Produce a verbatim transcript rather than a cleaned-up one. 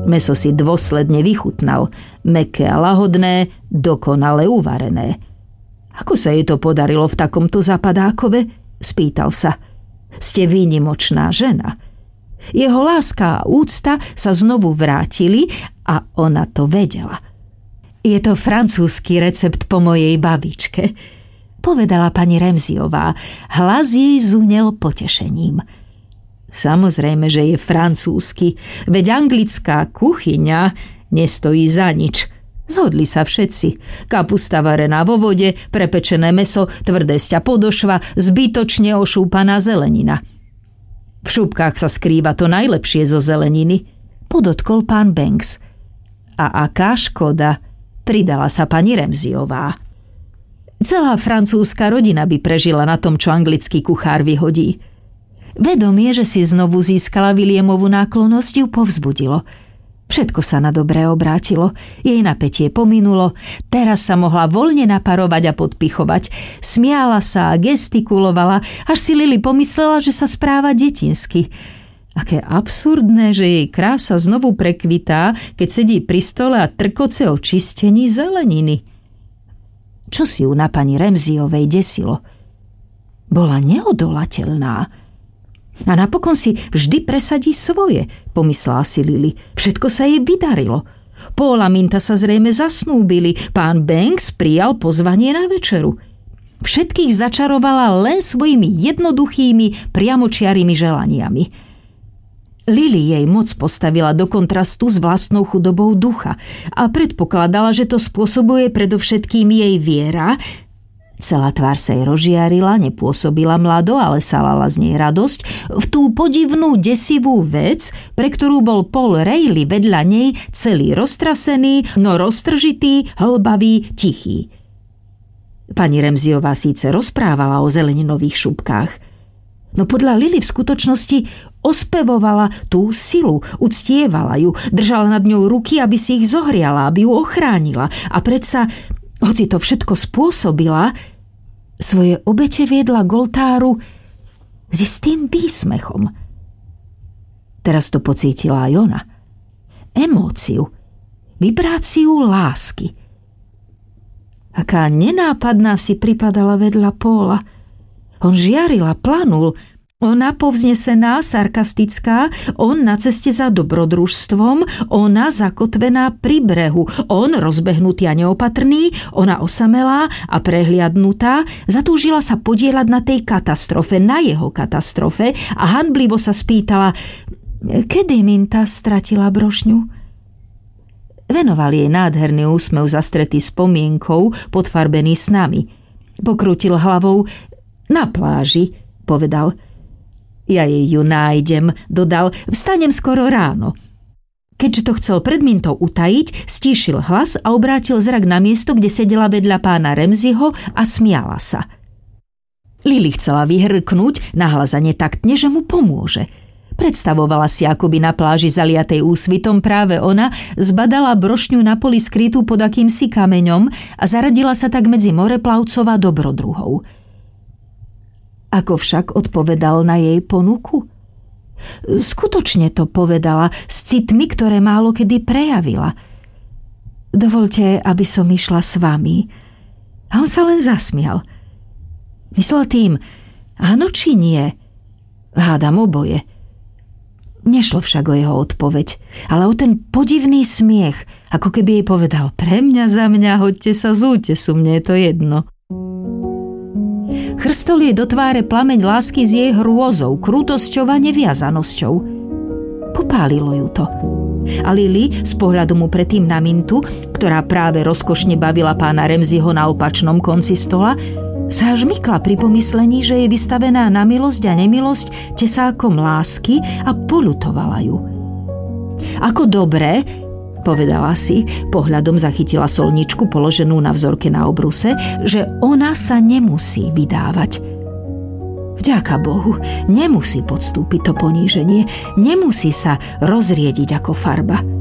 Mäso si dôsledne vychutnal, mäkké a lahodné, dokonale uvarené. Ako sa jej to podarilo v takomto zapadákove? Spýtal sa. Ste výnimočná žena. Jeho láska a úcta sa znovu vrátili a ona to vedela. Je to francúzsky recept po mojej babičke, povedala pani Ramsayová. Hlas jej zunel potešením. Samozrejme, že je francúzsky, veď anglická kuchyňa nestojí za nič. Zhodli sa všetci. Kapusta varená vo vode, prepečené mäso, tvrdé sťa podošva, zbytočne ošúpaná zelenina. V šupkách sa skrýva to najlepšie zo zeleniny, podotkol pán Banks. A aká škoda, pridala sa pani Ramsayová. Celá francúzska rodina by prežila na tom, čo anglický kuchár vyhodí. Vedomie, že si znovu získala Williamovu náklonnosť, ju povzbudilo. Všetko sa na dobré obrátilo. Jej napätie pominulo. Teraz sa mohla voľne naparovať a podpichovať. Smiala sa a gestikulovala, až si Lily pomyslela, že sa správa detinsky. Aké absurdné, že jej krása znovu prekvitá, keď sedí pri stole a trkoce o čistení zeleniny. Čo si ju na pani Ramsayovej desilo? Bola neodolateľná. A napokon si vždy presadí svoje, pomyslela si Lily. Všetko sa jej vydarilo. Paul a Minta sa zrejme zasnúbili. Pán Banks prijal pozvanie na večeru. Všetkých začarovala len svojimi jednoduchými, priamočiarými želaniami. Lily jej moc postavila do kontrastu s vlastnou chudobou ducha a predpokladala, že to spôsobuje predovšetkým jej viera. Celá tvár sa jej rozžiarila, nepôsobila mlado, ale salala z nej radosť v tú podivnú, desivú vec, pre ktorú bol Paul Rayleigh vedľa nej celý roztrasený, no roztržitý, hlbavý, tichý. Pani Ramsayová síce rozprávala o zeleninových šupkách, no podľa Lily v skutočnosti ospevovala tú silu, uctievala ju, držala nad ňou ruky, aby si ich zohriala, aby ju ochránila a predsa, hoci to všetko spôsobila, svoje obete viedla k oltáru s istým výsmechom. Teraz to pocítila aj ona. Emóciu, vibráciu lásky. Aká nenápadná si pripadala vedľa Paula. On žiaril a planul, ona povznesená, sarkastická, on na ceste za dobrodružstvom, ona zakotvená pri brehu, on rozbehnutý a neopatrný, ona osamelá a prehliadnutá, zatúžila sa podieľať na tej katastrofe, na jeho katastrofe a hanblivo sa spýtala, kedy Minta stratila brošňu? Venoval jej nádherný úsmev zastretý spomienkou, podfarbený snami. Pokrútil hlavou, na pláži, povedal. Ja jej ju nájdem, dodal, vstanem skoro ráno. Keďže to chcel pred Mintou utajiť, stíšil hlas a obrátil zrak na miesto, kde sedela vedľa pána Ramsayho a smiala sa. Lily chcela vyhrknúť, nahlazane taktne, že mu pomôže. Predstavovala si, ako by na pláži zaliatej úsvitom práve ona zbadala brošňu na poli skrytú pod akýmsi kameňom a zaradila sa tak medzi moreplavcov a dobrodruhov. Ako však odpovedal na jej ponuku? Skutočne to povedala s citmi, ktoré málo kedy prejavila. Dovolte, aby som išla s vami. A on sa len zasmial. Myslel tým, áno či nie? Hádam oboje. Nešlo však o jeho odpoveď, ale o ten podivný smiech, ako keby jej povedal, pre mňa, za mňa, hoďte sa z útesu, mne je to jedno. Chrstol jej do tváre plameň lásky s jej hrôzou, krutosťou a neviazanosťou. Popálilo ju to. A Lily, z pohľadu mu predtým na Mintu, ktorá práve rozkošne bavila pána Ramsayho na opačnom konci stola, sa až mykla pri pomyslení, že je vystavená na milosť a nemilosť tesákom lásky a poľutovala ju. Ako dobré, povedala si, pohľadom zachytila solničku položenú na vzorke na obruse, že ona sa nemusí vydávať. Vďaka Bohu, nemusí podstúpiť to poníženie, nemusí sa rozriediť ako farba.